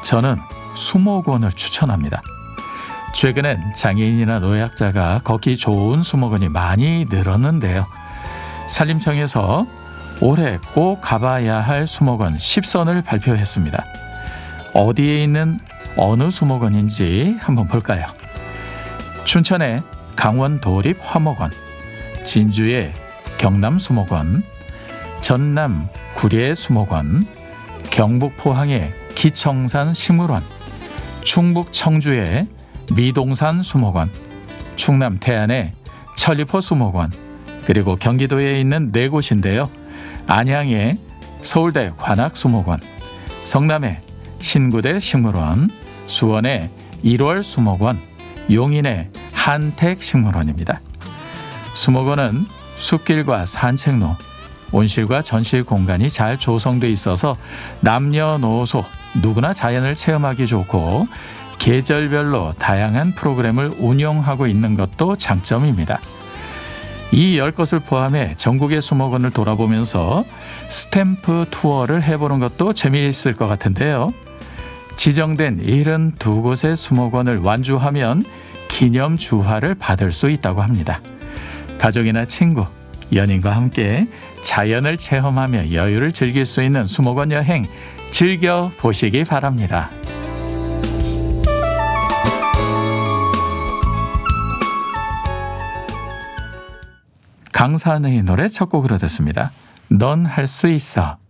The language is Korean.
저는 수목원을 추천합니다. 최근엔 장애인이나 노약자가 걷기 좋은 수목원이 많이 늘었는데요. 산림청에서 올해 꼭 가봐야 할 수목원 10선을 발표했습니다. 어디에 있는 어느 수목원인지 한번 볼까요? 춘천의 강원도립화목원, 진주의 경남수목원, 전남 구례수목원, 경북 포항의 기청산 식물원, 충북 청주의 미동산 수목원, 충남 태안의 천리포 수목원, 그리고 경기도에 있는 네 곳인데요. 안양의 서울대 관악수목원, 성남의 신구대 식물원, 수원의 1월 수목원, 용인의 한택식물원입니다. 수목원은 숲길과 산책로, 온실과 전실 공간이 잘 조성돼 있어서 남녀노소 누구나 자연을 체험하기 좋고 계절별로 다양한 프로그램을 운영하고 있는 것도 장점입니다. 이 10곳을 포함해 전국의 수목원을 돌아보면서 스탬프 투어를 해보는 것도 재미있을 것 같은데요. 지정된 72곳의 수목원을 완주하면 기념 주화를 받을 수 있다고 합니다. 가족이나 친구, 연인과 함께 자연을 체험하며 여유를 즐길 수 있는 수목원 여행 즐겨보시기 바랍니다. 강산의 노래 첫 곡으로 듣습니다. 넌 할 수 있어.